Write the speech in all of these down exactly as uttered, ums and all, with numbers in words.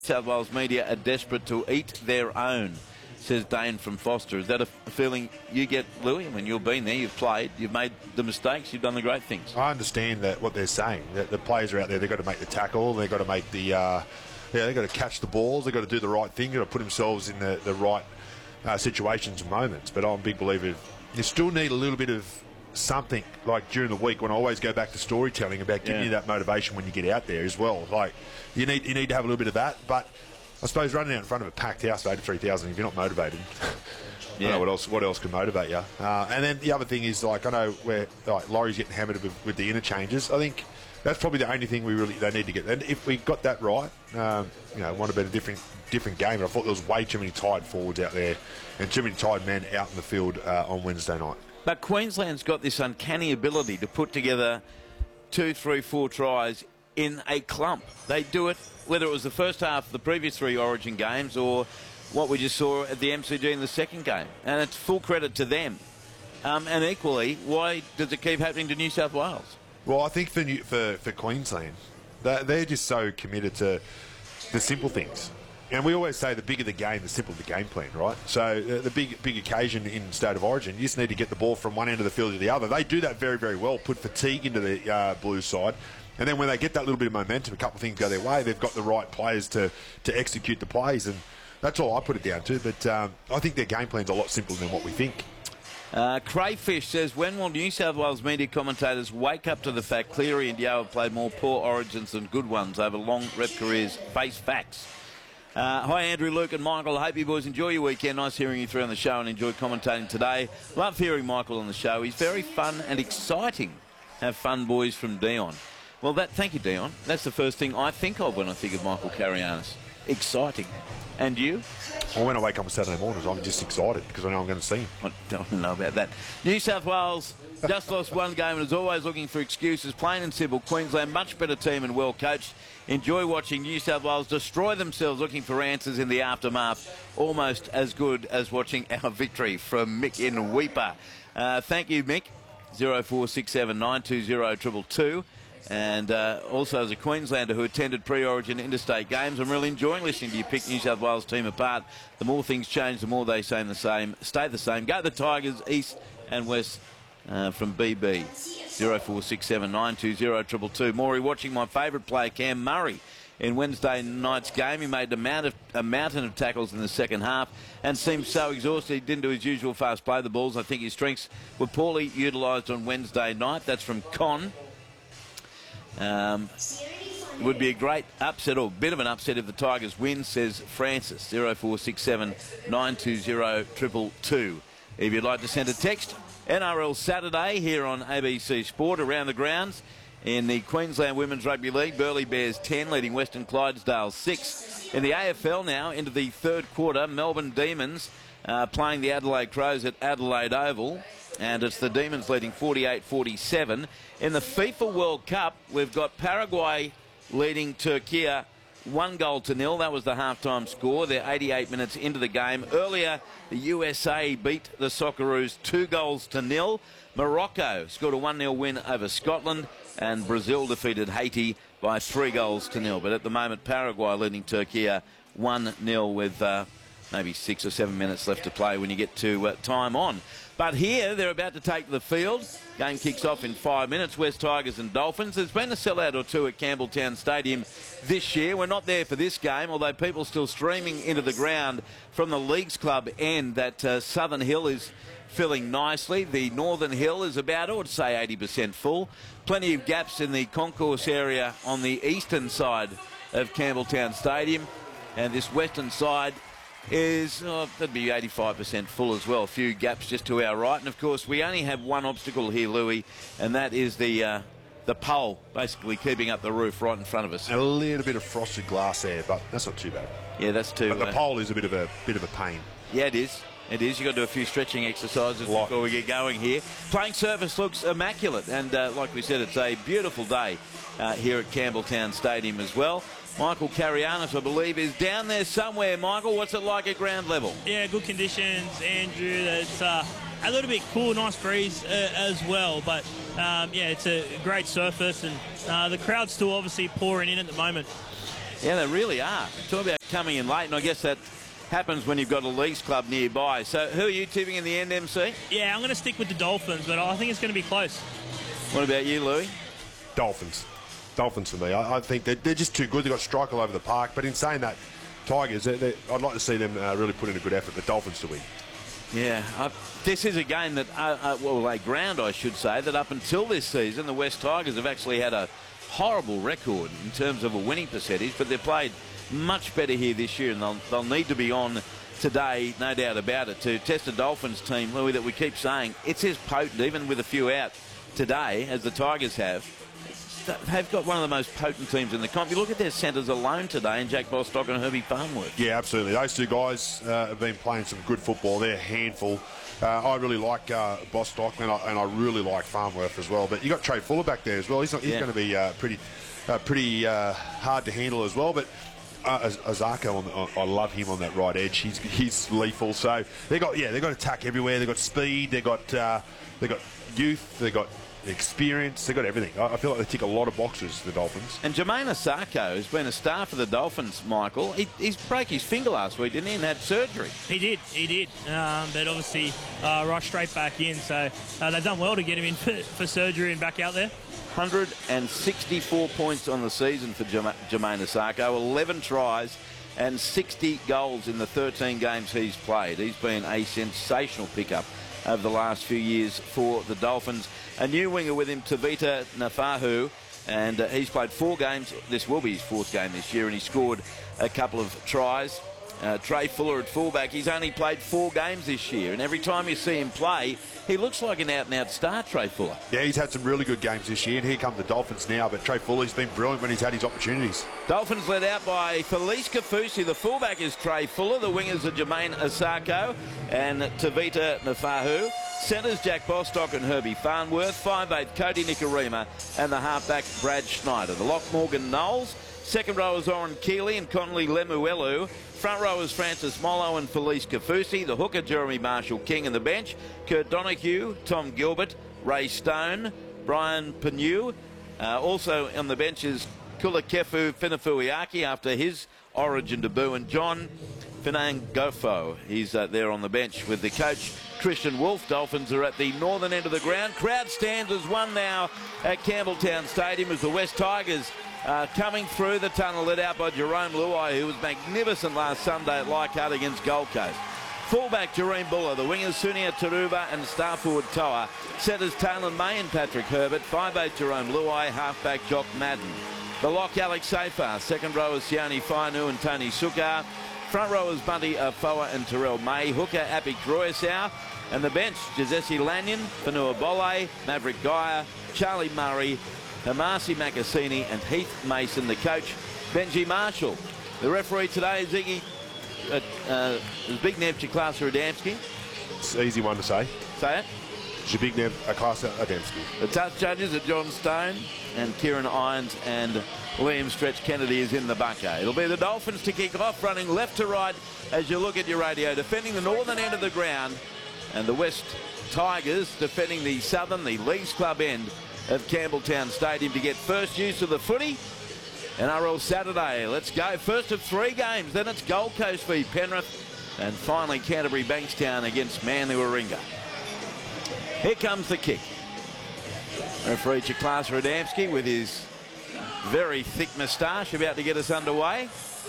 South Wales media are desperate to eat their own, says Dane from Foster. Is that a feeling you get, Louis? I mean, you've been there, you've played, you've made the mistakes, you've done the great things. I understand that what they're saying, that the players are out there, they've got to make the tackle, they've got to make the, uh, yeah, they've got to catch the balls, they've got to do the right thing, they've got to put themselves in the, the right uh, situations and moments. But I'm a big believer you still need a little bit of something, like during the week when I always go back to storytelling about giving yeah. you that motivation when you get out there as well. Like, you need you need to have a little bit of that, but I suppose running out in front of a packed house of eighty-three thousand, if you're not motivated, yeah. I don't know what else what else can motivate you. Uh, and then the other thing is, like, I know where like Laurie's getting hammered with, with the interchanges. I think that's probably the only thing we really they need to get. And if we got that right, um, you know, it might have been a different different game. But I thought there was way too many tired forwards out there and too many tired men out in the field uh, on Wednesday night. But Queensland's got this uncanny ability to put together two, three, four tries in a clump. They do it, whether it was the first half of the previous three Origin games or what we just saw at the M C G in the second game. And it's full credit to them. Um, and equally, why does it keep happening to New South Wales? Well, I think for New, for, for Queensland, they're, they're just so committed to the simple things. And we always say the bigger the game, the simpler the game plan, right? So uh, the big big occasion in State of Origin, you just need to get the ball from one end of the field to the other. They do that very, very well, put fatigue into the uh, blue side. And then when they get that little bit of momentum, a couple of things go their way, they've got the right players to, to execute the plays. And that's all I put it down to. But um, I think their game plan's a lot simpler than what we think. Uh, Crayfish says, when will New South Wales media commentators wake up to the fact Cleary and Yeo have played more poor Origins than good ones over long rep careers? Face facts. Uh, hi, Andrew, Luke and Michael. I hope you boys enjoy your weekend. Nice hearing you through on the show and enjoy commentating today. Love hearing Michael on the show. He's very fun and exciting. Have fun, boys, from Dion. Well, that, thank you, Dion. That's the first thing I think of when I think of Michael Carianis. Exciting. And you? Well, when I wake up on Saturday mornings, I'm just excited because I know I'm going to see him. I don't know about that. New South Wales just lost one game and is always looking for excuses. Plain and simple. Queensland, much better team and well coached. Enjoy watching New South Wales destroy themselves looking for answers in the aftermath. Almost as good as watching our victory from Mick in Weeper. Uh, thank you, Mick. zero four six seven nine two zero two two two. And uh, also as a Queenslander who attended pre-Origin interstate games, I'm really enjoying listening to you pick New South Wales team apart. The more things change, the more they stay the same. Stay the same. Go the Tigers, East and West uh, from B B. zero four six seven nine two zero two two two. Maury watching my favourite player, Cam Murray, in Wednesday night's game. He made a, mount of, a mountain of tackles in the second half and seemed so exhausted he didn't do his usual fast play the balls. I think his strengths were poorly utilised on Wednesday night. That's from Con. Um, it would be a great upset, or a bit of an upset, if the Tigers win, says Francis. zero four six seven nine two zero two two two. If you'd like to send a text, N R L Saturday here on A B C Sport around the grounds in the Queensland Women's Rugby League. Burleigh Bears ten, leading Western Clydesdale six. In the A F L now, into the third quarter, Melbourne Demons uh, playing the Adelaide Crows at Adelaide Oval. And it's the Demons leading forty-eight forty-seven. In the FIFA World Cup, we've got Paraguay leading Turkey one goal to nil. That was the halftime score. They're eighty-eight minutes into the game. Earlier, the U S A beat the Socceroos two goals to nil. Morocco scored a one nil win over Scotland. And Brazil defeated Haiti by three goals to nil. But at the moment, Paraguay leading Turkey one nil with uh, maybe six or seven minutes left to play when you get to uh, time on. But here, they're about to take the field. Game kicks off in five minutes. West Tigers and Dolphins. There's been a sellout or two at Campbelltown Stadium this year. We're not there for this game, although people still streaming into the ground from the Leagues Club end. That uh, Southern Hill is filling nicely. The Northern Hill is about, I would say, eighty percent full. Plenty of gaps in the concourse area on the eastern side of Campbelltown Stadium. And this western side is, oh, that'd be eighty-five percent full as well. A few gaps just to our right. And, of course, we only have one obstacle here, Louis, and that is the uh, the pole basically keeping up the roof right in front of us. A little bit of frosted glass there, but that's not too bad. Yeah, that's too But the uh, pole is a bit of a bit of a pain. Yeah, it is. It is. You've got to do a few stretching exercises like. before we get going here. Playing surface looks immaculate. And uh, like we said, it's a beautiful day uh, here at Campbelltown Stadium as well. Michael Carianis, I believe, is down there somewhere. Michael, what's it like at ground level? Yeah, good conditions, Andrew. It's uh, a little bit cool, nice breeze uh, as well. But, um, yeah, it's a great surface. And uh, the crowd's still obviously pouring in at the moment. Yeah, they really are. Talk about coming in late, and I guess that happens when you've got a Leagues club nearby. So who are you tipping in the end, M C? Yeah, I'm going to stick with the Dolphins, but I think it's going to be close. What about you, Louis? Dolphins. Dolphins for me. I, I think they're, they're just too good. They've got strike all over the park. But in saying that, Tigers, they're, they're, I'd like to see them uh, really put in a good effort. The Dolphins to win. Yeah, uh, this is a game that, uh, uh, well, a ground, I should say, that up until this season, the West Tigers have actually had a horrible record in terms of a winning percentage, but they've played much better here this year, and they'll, they'll need to be on today, no doubt about it, to test a Dolphins team, Louis, that we keep saying it's as potent, even with a few out today, as the Tigers have. They've got one of the most potent teams in the comp. You look at their centres alone today, and Jack Bostock and Herbie Farnworth. Yeah, absolutely. Those two guys uh, have been playing some good football. They're a handful. Uh, I really like uh, Bostock, and I, and I really like Farnworth as well. But you got Trey Fuller back there as well. He's, not, he's yeah. going to be uh, pretty, uh, pretty uh, hard to handle as well. But uh, Azarko, on the, on, I love him on that right edge. He's he's lethal. So they got yeah, they got attack everywhere. They got speed. They got uh, they got youth. They got experience. They got everything. I feel like they tick a lot of boxes, the Dolphins. And Jermaine Asako has been a star for the Dolphins, Michael. He he's broke his finger last week, didn't he, and had surgery. He did, he did. Um, but obviously uh, rushed straight back in. So uh, they've done well to get him in for, for surgery and back out there. one hundred sixty-four points on the season for Jermaine Asako, eleven tries and sixty goals in the thirteen games he's played. He's been a sensational pickup over the last few years for the Dolphins. A new winger with him, Tavita Nafahu, and uh, he's played four games. This will be his fourth game this year, and he scored a couple of tries. Uh, Trey Fuller at fullback, he's only played four games this year, and every time you see him play, he looks like an out-and-out star, Trey Fuller. Yeah, he's had some really good games this year, and here come the Dolphins now, but Trey Fuller's been brilliant when he's had his opportunities. Dolphins led out by Felice Kafusi. The fullback is Trey Fuller. The wingers are Jermaine Asako and Tavita Nafahu. Centres Jack Bostock and Herbie Farnworth. five eight Cody Nikarima, and the halfback Brad Schneider. The lock Morgan Knowles. Second rowers Oren Keeley and Connolly Lemuelu. Front rowers Francis Mollo and Felice Kafusi. The hooker Jeremy Marshall-King, and the bench Kurt Donahue, Tom Gilbert, Ray Stone, Brian Penu. Uh, also on the bench is Kulakefu Finafuiaki after his Origin debut, and John Finangofo. He's uh, there on the bench with the coach Christian Wolf. Dolphins are at the northern end of the ground. Crowd stands as one now at Campbelltown Stadium as the West Tigers Uh, coming through the tunnel, led out by Jerome Luai, who was magnificent last Sunday at Leichhardt against Gold Coast. Fullback Jareen Buller, the wingers Sunia Taruba and star forward Toa. Setters Taylor May and Patrick Herbert. five eight Jerome Luai, halfback Jock Madden. The lock Alex Safar, second rowers Sione Fainu and Tony Sukar. Front rowers Bunty Afoa and Terrell May. Hooker Apik Droyasau. And the bench Jazesi Lanyon, Fanua Bole, Maverick Geyer, Charlie Murray, Hamasi Makasini and Heath Mason. The coach Benji Marshall. The referee today is Iggy uh, uh, Zbigniew Chiklas-Radamski. It's an easy one to say. Say it. Zbigniew Chiklas-Radamski. The touch judges are John Stone and Kieran Irons, and Liam Stretch Kennedy is in the bunker. It'll be the Dolphins to kick off, running left to right as you look at your radio, defending the northern end of the ground, and the West Tigers defending the southern, the Leagues Club end of Campbelltown Stadium to get first use of the footy. N R L Saturday, let's go. First of three games, then it's Gold Coast v Penrith, and finally Canterbury Bankstown against Manly Warringah. Here comes the kick. Referee Chiklas-Radamski with his very thick moustache about to get us underway.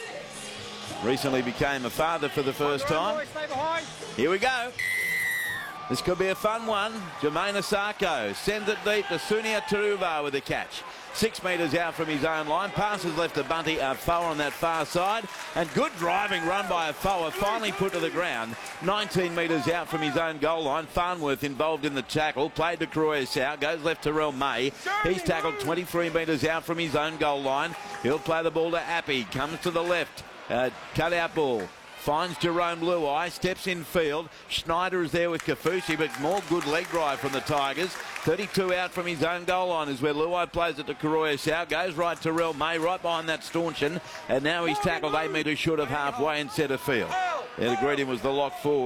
Recently became a father for the first time. Here we go. This could be a fun one. Jermaine Asako sends it deep to Sunia Taruva with a catch. Six metres out from his own line. Passes left to Bunty Afoa on that far side. And good driving run by Afoa, finally put to the ground. nineteen metres out from his own goal line. Farnworth involved in the tackle. Played to Croyasau. Goes left to Rel May. He's tackled twenty-three metres out from his own goal line. He'll play the ball to Appy. Comes to the left. Uh, cut out ball. Finds Jerome Luai, steps in field. Schneider is there with Kafusi, but more good leg drive from the Tigers. thirty-two out from his own goal line is where Luai plays it to Koroyasau. Goes right to Rel May, right behind that Staunchen. And now he's tackled eight metres short of halfway in centre field. There to greet him was the lock forward,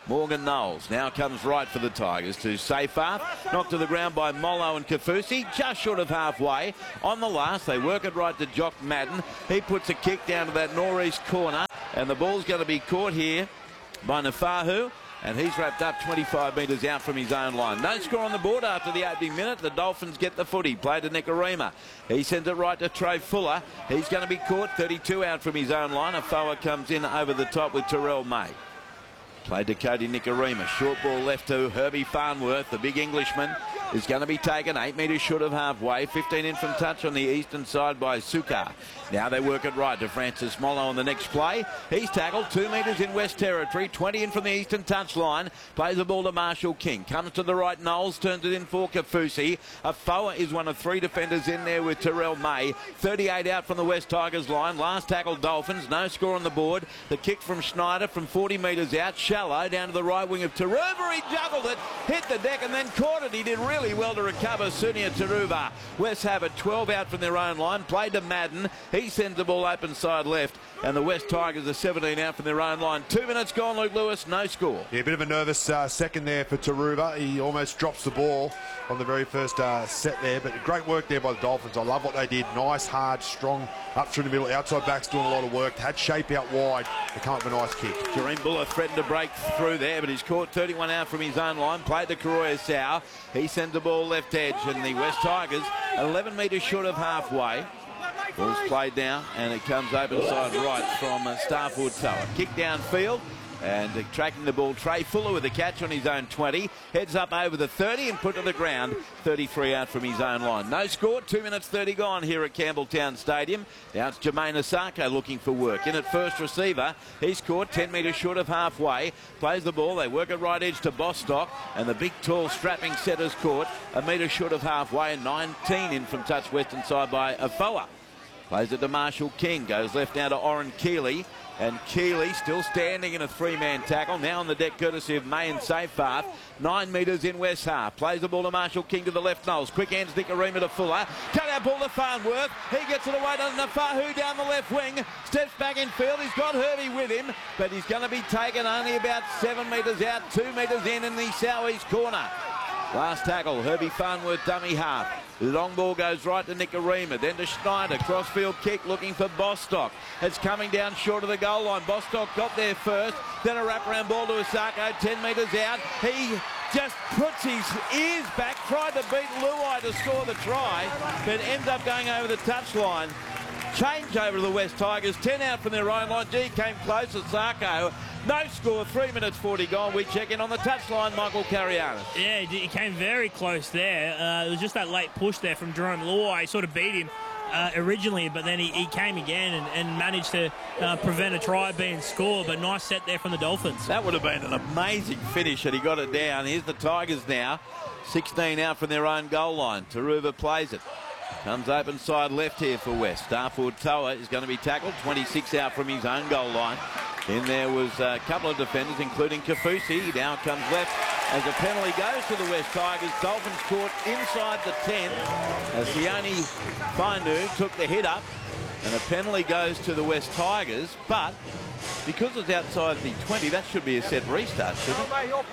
Morgan Knowles now comes right for the Tigers to Seyfarth. Knocked to the ground by Mollo and Kafusi. Just short of halfway. On the last, they work it right to Jock Madden. He puts a kick down to that northeast corner. And the ball's going to be caught here by Nafahu. And he's wrapped up twenty-five metres out from his own line. No score on the board after the opening minute. The Dolphins get the footy. Play to Nicarima. He sends it right to Trey Fuller. He's going to be caught. thirty-two out from his own line. Afoa comes in over the top with Terrell May. Played to Cody Nicarima. Short ball left to Herbie Farnworth. The big Englishman is going to be taken eight metres short of halfway. fifteen in from touch on the eastern side by Sukar. Now they work it right to Francis Mollo on the next play. He's tackled two metres in West Territory. twenty in from the eastern touch line. Plays the ball to Marshall King. Comes to the right. Knowles turns it in for Kafusi. Afoa is one of three defenders in there with Terrell May. thirty-eight out from the West Tigers line. Last tackle Dolphins. No score on the board. The kick from Schneider from forty metres out. Shallow down to the right wing of Taruva. He juggled it. Hit the deck and then caught it. He did really well to recover. Sunia Taruva. West have it. twelve out from their own line. Played to Madden. He sends the ball open side left, and the West Tigers are seventeen out from their own line. Two minutes gone, Luke Lewis, no score. Yeah, a bit of a nervous uh, second there for Taruva. He almost drops the ball on the very first uh, set there, but great work there by the Dolphins. I love what they did. Nice, hard, strong, up through the middle. Outside backs doing a lot of work. Had shape out wide. They come up with a nice kick. Jareem Buller threatened to break through there, but he's caught thirty-one out from his own line. Played to Karoya Sau. He sends the ball left edge, and the West Tigers eleven metres short of halfway. Ball's played now, and it comes open side right from uh, Starford Tower. Kick downfield, and uh, tracking the ball, Trey Fuller with a catch on his own twenty. Heads up over the thirty and put to the ground. thirty-three out from his own line. No score, two minutes thirty gone here at Campbelltown Stadium. Now it's Jermaine Asako looking for work. In at first receiver, he's caught ten metres short of halfway. Plays the ball, they work it right edge to Bostock, and the big tall strapping setter's caught a metre short of halfway, and nineteen in from touch western side by Afoa. Plays it to Marshall King. Goes left now to Oren Keeley. And Keeley still standing in a three-man tackle. Now on the deck courtesy of May and Seyfarth. Nine metres in West half. Plays the ball to Marshall King to the left Knowles. Quick hands Nicarima to Fuller. Cut out ball to Farnworth. He gets it away to Nafahu down the left wing. Steps back in field. He's got Herbie with him. But he's going to be taken only about seven metres out. Two metres in in the southeast corner. Last tackle, Herbie Farnworth, dummy half. Long ball goes right to Nicarima, then to Schneider. Crossfield kick looking for Bostock. It's coming down short of the goal line. Bostock got there first, then a wraparound ball to Asako, ten metres out. He just puts his ears back, tried to beat Luai to score the try, but ends up going over the touchline. Change over to the West Tigers, ten out from their own line. G came close, Asako. No score, three minutes forty gone. We check in on the touchline, Michael Carianis. Yeah, he came very close there. Uh, it was just that late push there from Jerome Luai. He sort of beat him uh, originally, but then he, he came again and, and managed to uh, prevent a try being scored. But nice set there from the Dolphins. That would have been an amazing finish had he got it down. Here's the Tigers now. sixteen out from their own goal line. Taruva plays it. Comes open side left here for West. Starford Toa is going to be tackled. twenty-six out from his own goal line. In there was a couple of defenders, including Kafusi. Now comes left as a penalty goes to the West Tigers. Dolphins caught inside the ten as Sione Fainu took the hit up. And a penalty goes to the West Tigers. But because it's outside the twenty, that should be a set restart, shouldn't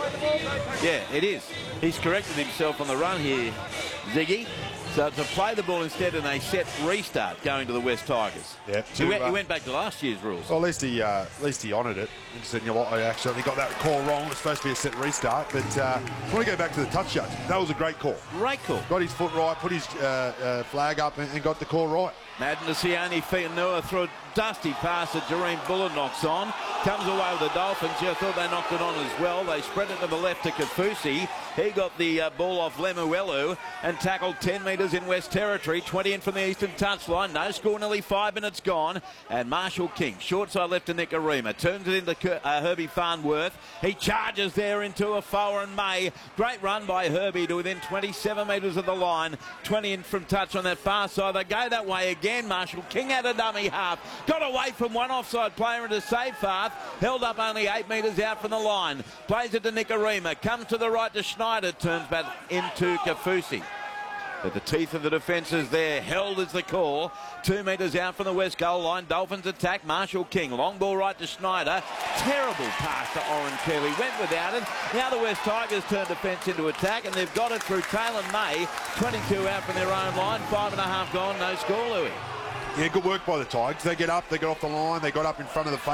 it? Yeah, it is. He's corrected himself on the run here, Ziggy. So to play the ball instead and a set restart going to the West Tigers. Yeah, he, went, he went back to last year's rules. Well, at least he, uh, at least he honoured it. He said, you know what, I actually got that call wrong. It's supposed to be a set restart. But uh, I want to go back to the touch judge. That was a great call. Great call. Got his foot right, put his uh, uh, flag up, and, and got the call right. Madden to Sione Fainua through a dusty pass that Jereen Buller knocks on. Comes away with the Dolphins. Yeah, I thought they knocked it on as well. They spread it to the left to Kafusi. He got the uh, ball off Lemuelu and tackled ten metres in West Territory. twenty in from the eastern touchline. No score, nearly five minutes gone. And Marshall King, short side left to Nicarima. Turns it into uh, Herbie Farnworth. He charges there into Afoa and May. Great run by Herbie to within twenty-seven metres of the line. twenty in from touch on that far side. They go that way again. Marshall King had a dummy half. Got away from one offside player into Seyfarth. Held up only eight metres out from the line. Plays it to Nicarima. Comes to the right to Schneider. Turns back into Kafusi. But the teeth of the defence is there. Held is the call. Two metres out from the west goal line. Dolphins attack. Marshall King. Long ball right to Schneider. Terrible pass to Oren Kelly. Went without it. Now the West Tigers turn defence into attack, and they've got it through Taylor May. twenty-two out from their own line. Five and a half gone. No score, Louis. Yeah, good work by the Tigers. They get up, they got off the line, they got up in front of the face.